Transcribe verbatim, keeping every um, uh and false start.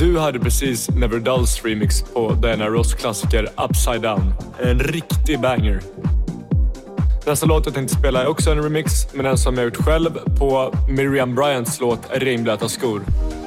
Du hade precis Never Dulls remix på Diana Ross klassiker Upside Down. En riktig banger. Nästa låt jag tänkte spela är också en remix, men den som jag gjort själv på Miriam Bryants låt Regnblöta skor.